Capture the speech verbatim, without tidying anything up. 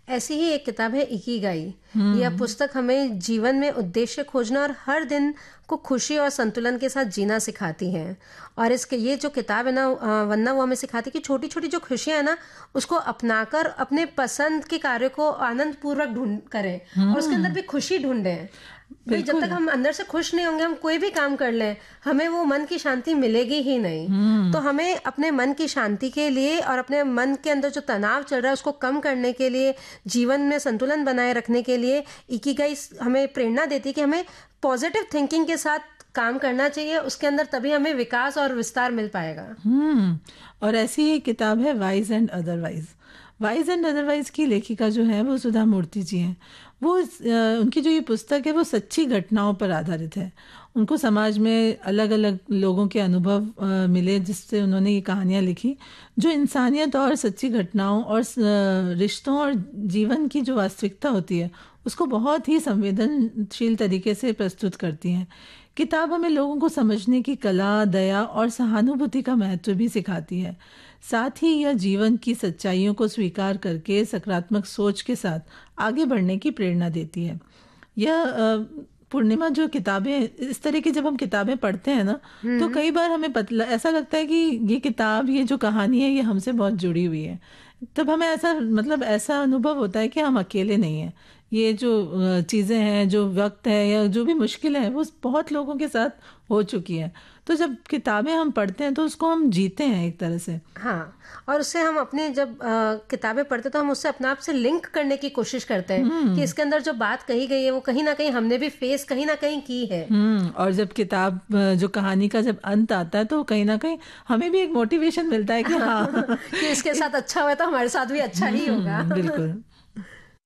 ऐसी ही एक किताब है इकिगाई। यह पुस्तक हमें जीवन में उद्देश्य खोजना और हर दिन को खुशी और संतुलन के साथ जीना सिखाती है। और इसके ये जो किताब है ना वंदना, वो हमें सिखाती है कि छोटी छोटी जो खुशियां है ना उसको अपनाकर अपने पसंद के कार्य को आनंद पूर्वक ढूंढ करें और उसके अंदर भी खुशी ढूंढें। भाई जब तक हम अंदर से खुश नहीं होंगे, हम कोई भी काम कर लें, हमें वो मन की शांति मिलेगी ही नहीं। तो हमें अपने मन की शांति के लिए और अपने मन के अंदर जो तनाव चल रहा है उसको कम करने के लिए, जीवन में संतुलन बनाए रखने के लिए इकिगाई हमें प्रेरणा देती है कि हमें पॉजिटिव थिंकिंग के साथ काम करना चाहिए। उसके अंदर तभी हमें विकास और विस्तार मिल पाएगा। हम्म और ऐसी ही किताब है wise and otherwise. Wise and otherwise की लेखिका जो है वो सुधा मूर्ति जी हैं। वो उनकी जो ये पुस्तक है वो सच्ची घटनाओं पर आधारित है। उनको समाज में अलग अलग लोगों के अनुभव मिले जिससे उन्होंने ये कहानियाँ लिखी, जो इंसानियत और सच्ची घटनाओं और रिश्तों और जीवन की जो वास्तविकता होती है उसको बहुत ही संवेदनशील तरीके से प्रस्तुत करती हैं। किताब हमें लोगों को समझने की कला, दया और सहानुभूति का महत्व भी सिखाती है। साथ ही यह जीवन की सच्चाइयों को स्वीकार करके सकारात्मक सोच के साथ आगे बढ़ने की प्रेरणा देती है। यह पूर्णिमा जो किताबें, इस तरह की जब हम किताबें पढ़ते हैं ना तो कई बार हमें पता ऐसा लगता है कि ये किताब, ये जो कहानी है ये हमसे बहुत जुड़ी हुई है। तब हमें ऐसा मतलब ऐसा अनुभव होता है कि हम अकेले नहीं हैं। ये जो चीज़ें हैं, जो वक्त है या जो भी मुश्किलें हैं वो बहुत लोगों के साथ हो चुकी है। तो जब किताबें हम पढ़ते हैं तो उसको हम जीते हैं एक तरह से। हाँ, और उससे हम अपने जब आ, किताबें पढ़ते तो हम उससे अपने आप से लिंक करने की कोशिश करते हैं कि इसके अंदर जो बात कही गई है वो कहीं ना कहीं हमने भी फेस कहीं ना कहीं की है। और जब किताब जो कहानी का जब अंत आता है तो कहीं ना कहीं हमें भी एक मोटिवेशन मिलता है कि हाँ कि इसके साथ अच्छा हुआ तो हमारे साथ भी अच्छा ही होगा। बिल्कुल।